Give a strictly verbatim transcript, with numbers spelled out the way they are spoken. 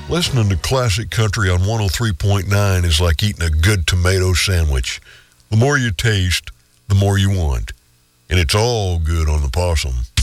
Listening to classic country on one oh three point nine is like eating a good tomato sandwich. The more you taste, the more you want. And it's all good on the Possum.